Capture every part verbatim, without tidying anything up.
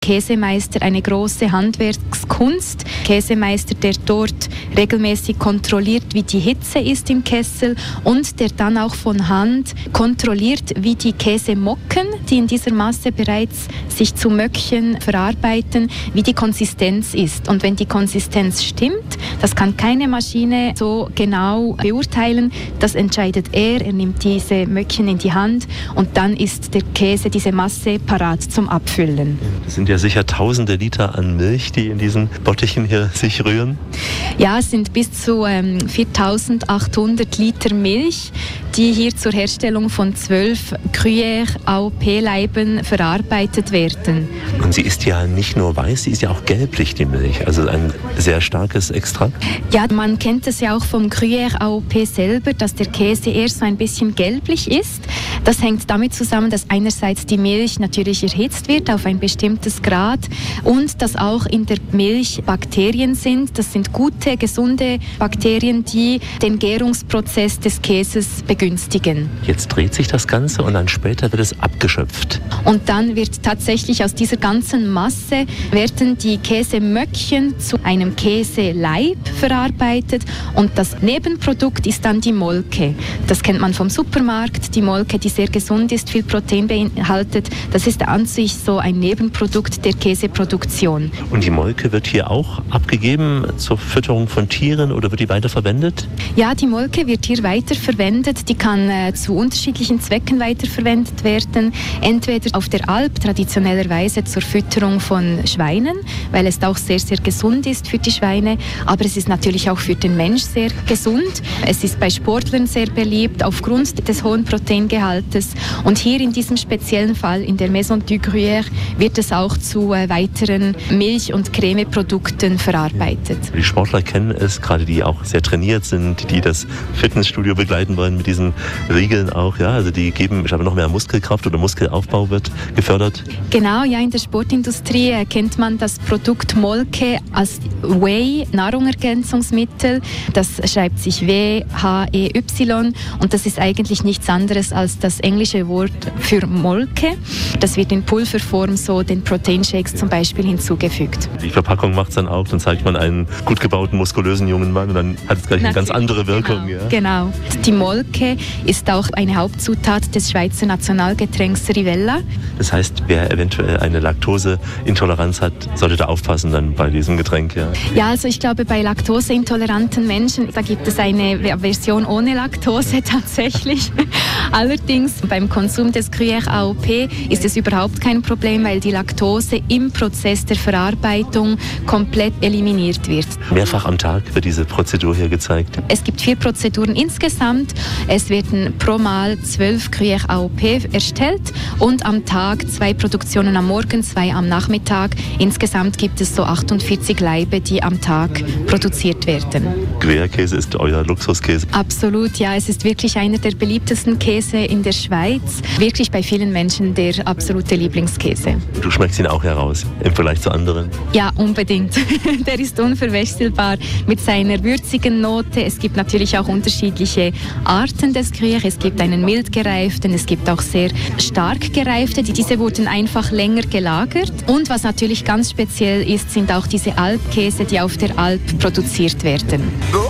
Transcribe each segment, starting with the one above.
Käsemeister eine große Handwerkskunst. Käsemeister, der dort regelmäßig kontrolliert, wie die Hitze ist im Kessel und der dann auch von Hand kontrolliert, wie die Käsemocken, die in dieser Masse bereits sich zu Möckchen verarbeiten, wie die Konsistenz ist. Und wenn die Konsistenz stimmt, das kann keine Maschine so genau beurteilen, das entscheidet er. Er nimmt diese Möckchen in die Hand und dann ist der Käse, diese Masse, parat zum Abfüllen. Das sind ja sicher tausende Liter an Milch, die in diesen Bottichen hier sich rühren. Ja, es sind bis zu ähm, viertausendachthundert Liter Milch, die hier zur Herstellung von zwölf Gruyère A O P-Leiben verarbeitet werden. Und sie ist ja nicht nur weiß, sie ist ja auch gelblich, die Milch. Also ein sehr starkes Extrakt. Ja, man kennt es ja auch vom Gruyère A O P selber, dass der Käse erst so ein bisschen gelblich ist. Das hängt damit zusammen, dass einerseits die Milch natürlich erhitzt wird auf ein bestimmtes Grad und dass auch in der Milch Bakterien sind. Das sind gute, gesunde Bakterien, die den Gärungsprozess des Käses begünstigen. Jetzt dreht sich das Ganze und dann später wird es abgeschöpft. Und dann wird tatsächlich aus dieser ganzen Masse werden die Käsemöckchen zu einem Käseleib verarbeitet und das Nebenprodukt ist dann die Molke. Das kennt man vom Supermarkt, die Molke, die sehr gesund ist, viel Protein beinhaltet. Das ist an sich so ein Nebenprodukt der Käseproduktion. Und die Molke wird hier auch abgegeben zur Fütterung von Tieren oder wird die weiterverwendet? Ja, die Molke wird hier weiterverwendet. Die kann äh, zu unterschiedlichen Zwecken weiterverwendet werden. Entweder auf der Alp traditionellerweise zur Fütterung von Schweinen, weil es auch sehr, sehr gesund ist für die Schweine. Aber es ist natürlich auch für den Mensch sehr gesund. Es ist bei Sportlern sehr beliebt aufgrund des hohen Proteingehaltes. Und hier in diesem speziellen Fall in der Maison du Gruyère wird es auch zu äh, weiteren Milch- und Cremeprodukten verarbeitet. Die Sportler kennen es, gerade die auch sehr trainiert sind, die das Fitnessstudio begleiten wollen mit diesen Riegeln auch. Ja, also die geben, ich habe noch mehr Muskelkraft oder Muskelaufbau wird gefördert. Genau, ja, in der Sportindustrie äh, kennt man das Produkt Molke als Whey, Nahrungsergänzungsmittel. Das schreibt sich W H E Y und das ist eigentlich nichts anderes als das englische Wort für Molke. Das wird in Pulverform so den Proteinshakes zum Beispiel hinzugefügt. Die Verpackung macht es dann auch, dann zeigt man einen gut gebauten, muskulösen jungen Mann und dann hat es gleich eine ganz andere Wirkung. Genau, ja. genau. Die Molke ist auch eine Hauptzutat des Schweizer Nationalgetränks Rivella. Das heißt, wer eventuell eine Laktoseintoleranz hat, sollte da aufpassen dann bei diesem Getränk. Ja, ja also ich glaube, bei laktoseintoleranten Menschen, da gibt es eine Version ohne Laktose tatsächlich. Allerdings beim Konsum des Gruyère A O P ist es überhaupt kein Problem, weil die Laktose im Prozess der Verarbeitung komplett eliminiert wird. Mehrfach am Tag wird diese Prozedur hier gezeigt? Es gibt vier Prozeduren insgesamt. Es werden pro Mal zwölf Gruyère A O P erstellt und am Tag zwei Produktionen am Morgen, zwei am Nachmittag. Insgesamt gibt es so achtundvierzig Laibe, die am Tag produziert werden. Gruyère-Käse ist euer Luxuskäse? Absolut, ja. Es ist wirklich einer der beliebtesten Käse in der Schweiz. Wirklich bei vielen Menschen der absolute Lieblingskäse. Du schmeckst ihn auch heraus im Vergleich zu anderen? Ja, unbedingt. Der ist unverwechselbar mit seiner würzigen Note. Es gibt natürlich auch unterschiedliche Arten des Gruyère. Es gibt einen mild gereiften, es gibt auch sehr stark gereifte. Diese wurden einfach länger gelagert. Und was natürlich ganz speziell ist, sind auch diese Alpkäse, die auf der Alp produziert werden.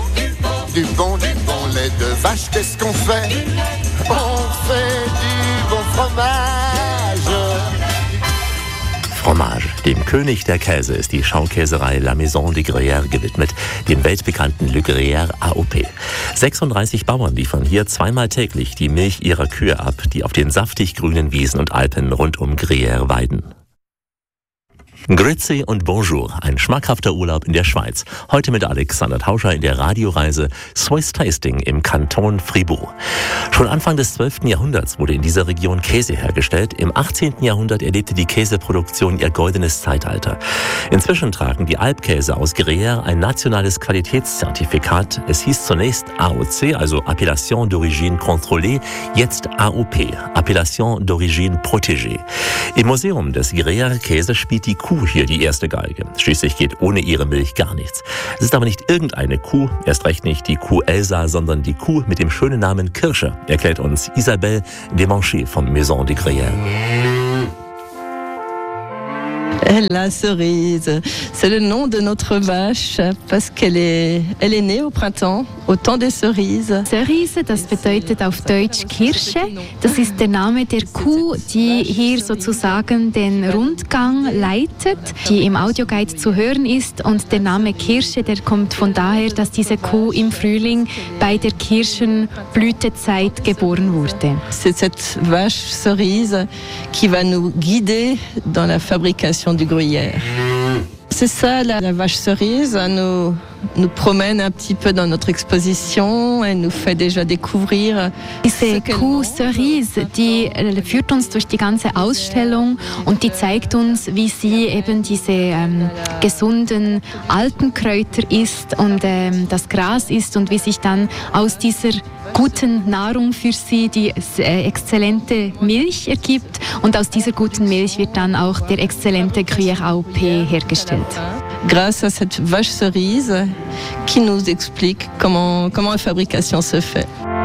Du bon, du bon lait de vache, qu'est-ce qu'on fait? On fait du bon fromage. Fromage, dem König der Käse, ist die Schaukäserei La Maison de Gruyère gewidmet, dem weltbekannten Le Gruyère A O P. sechsunddreißig Bauern liefern hier zweimal täglich die Milch ihrer Kühe ab, die auf den saftig grünen Wiesen und Alpen rund um Gruyère weiden. Grüezi und Bonjour, ein schmackhafter Urlaub in der Schweiz. Heute mit Alexander Tauscher in der Radioreise Swiss Tasting im Kanton Fribourg. Schon Anfang des zwölften Jahrhunderts wurde in dieser Region Käse hergestellt. Im achtzehnten Jahrhundert erlebte die Käseproduktion ihr goldenes Zeitalter. Inzwischen tragen die Alpkäse aus Gruyère ein nationales Qualitätszertifikat. Es hieß zunächst A O C, also Appellation d'origine contrôlée, jetzt A O P, Appellation d'origine protégée. Im Museum des Gruyère-Käse spielt die Kuh hier die erste Geige. Schließlich geht ohne ihre Milch gar nichts. Es ist aber nicht irgendeine Kuh, erst recht nicht die Kuh Elsa, sondern die Kuh mit dem schönen Namen Kirsche, erklärt uns Isabelle Desmanchés vom Maison de Gruyère. La cerise, c'est le nom de notre vache parce qu'elle est, elle est née au printemps, au temps des cerises. Cerise, das bedeutet auf Deutsch Kirsche. Das ist der Name der Kuh, die hier sozusagen den Rundgang leitet, die im Audioguide zu hören ist. Und der Name Kirsche, der kommt von daher, dass diese Kuh im Frühling bei der Kirschenblütezeit geboren wurde. C'est cette vache cerise qui va nous guider dans la fabrication du gruyère. C'est ça, la, la vache cerise nous, nous promène un petit peu dans notre exposition. Elle nous fait déjà découvrir. Diese Kuh Cerise, die führt uns durch die ganze Ausstellung und die zeigt uns, wie sie eben diese ähm, gesunden alten Kräuter isst und ähm, das Gras isst und wie sich dann aus dieser guten Nahrung für sie die äh, exzellente Milch ergibt und aus dieser guten Milch wird dann auch der exzellente Gruyère A O P hergestellt. Grâce à cette vache cerise qui nous explique comment, comment la fabrication se fait.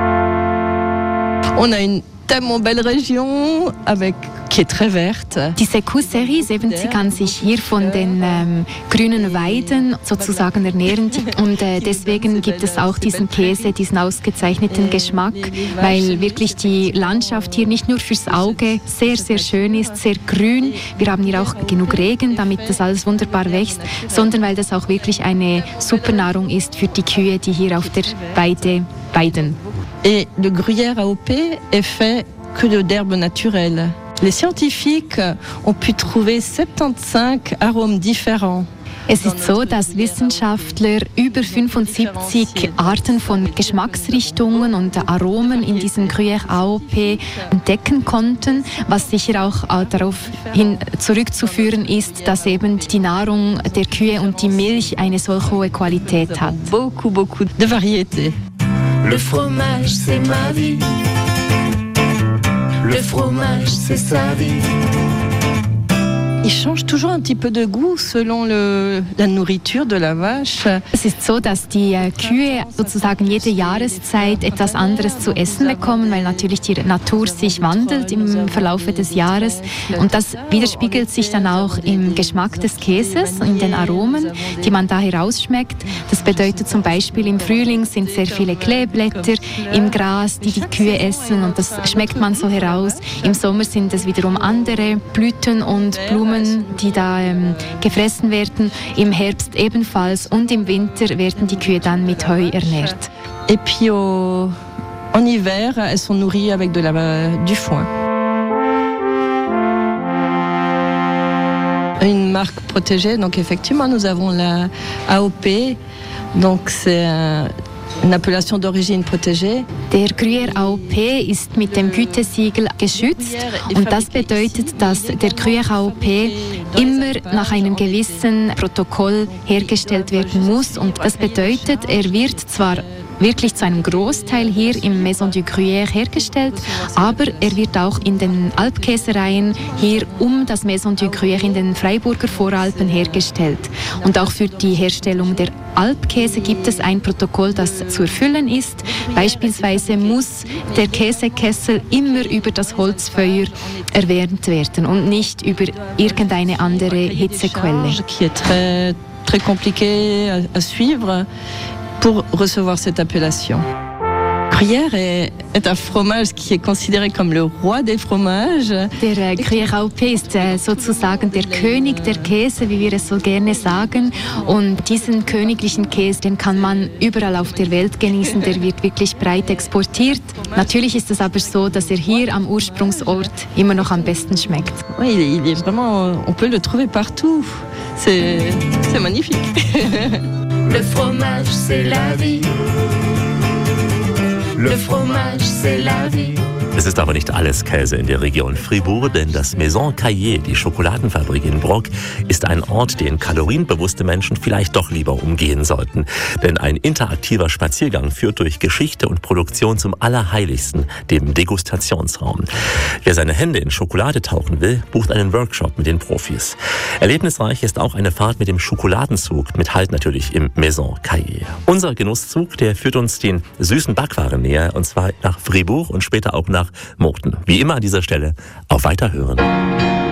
On a une tellement belle région avec qui est très verte. Diese Kuh Cerise, eben, sie kann sich hier von den ähm, grünen Weiden sozusagen ernähren und äh, deswegen gibt es auch diesen Käse, diesen ausgezeichneten Geschmack, weil wirklich die Landschaft hier nicht nur fürs Auge sehr, sehr schön ist, sehr grün. Wir haben hier auch genug Regen, damit das alles wunderbar wächst, sondern weil das auch wirklich eine super Nahrung ist für die Kühe, die hier auf der Weide weiden. Et le gruyère A O P est fait que d'herbes naturelles. Les scientifiques ont pu trouver soixante-quinze Aromen différents. Es ist so, dass Wissenschaftler über fünfundsiebzig Arten von Geschmacksrichtungen und Aromen in diesem Gruyère A O P entdecken konnten, was sicher auch darauf hin zurückzuführen ist, dass eben die Nahrung der Kühe und die Milch eine solch hohe Qualität hat. Beaucoup, beaucoup de variétés. Le fromage, c'est ma vie. Le fromage, c'est sa vie. Il change toujours un petit peu de goût selon le, la nourriture de la vache. Es ist so, dass die äh, Kühe sozusagen jede Jahreszeit etwas anderes zu essen bekommen, weil natürlich die Natur sich wandelt im Verlaufe des Jahres. Und das widerspiegelt sich dann auch im Geschmack des Käses, in den Aromen, die man da herausschmeckt. Das bedeutet zum Beispiel, im Frühling sind sehr viele Kleeblätter im Gras, die die Kühe essen und das schmeckt man so heraus. Im Sommer sind es wiederum andere Blüten und Blumen, die da ähm, gefressen werden, im Herbst ebenfalls und im Winter werden die Kühe dann mit Heu ernährt. Et puis au, en hiver, elles sont nourries avec de la, du foin. Une marque protégée, donc effectivement nous avons la A O P, donc c'est un eine Appellation d'origine protégée. Der Gruyère A O P ist mit dem Gütesiegel geschützt und das bedeutet, dass der Gruyère A O P immer nach einem gewissen Protokoll hergestellt werden muss und das bedeutet, er wird zwar wirklich zu einem Großteil hier im Maison du Gruyère hergestellt, aber er wird auch in den Alpkäsereien hier um das Maison du Gruyère in den Freiburger Voralpen hergestellt. Und auch für die Herstellung der Alpkäse gibt es ein Protokoll, das zu erfüllen ist. Beispielsweise muss der Käsekessel immer über das Holzfeuer erwärmt werden und nicht über irgendeine andere Hitzequelle. Qui est très, très compliqué à, à suivre pour recevoir cette appellation. Gruyère est, est un fromage qui est considéré comme le roi des fromages. Der äh, Gruyère A O P ist äh, sozusagen der König der Käse, wie wir es so gerne sagen. Und diesen königlichen Käse, den kann man überall auf der Welt genießen. Der wird wirklich breit exportiert. Natürlich ist es aber so, dass er hier am Ursprungsort immer noch am besten schmeckt. Oui, il est, il est vraiment, on peut le trouver partout. C'est, c'est magnifique. Le fromage, c'est la vie. Le fromage, c'est la vie. Es ist aber nicht alles Käse in der Region Fribourg, denn das Maison Caillé, die Schokoladenfabrik in Brock, ist ein Ort, den kalorienbewusste Menschen vielleicht doch lieber umgehen sollten. Denn ein interaktiver Spaziergang führt durch Geschichte und Produktion zum Allerheiligsten, dem Degustationsraum. Wer seine Hände in Schokolade tauchen will, bucht einen Workshop mit den Profis. Erlebnisreich ist auch eine Fahrt mit dem Schokoladenzug, mit Halt natürlich im Maison Caillé. Unser Genusszug, der führt uns den süßen Backwaren näher, und zwar nach Fribourg und später auch nach Murten. Wie immer an dieser Stelle auf Weiterhören.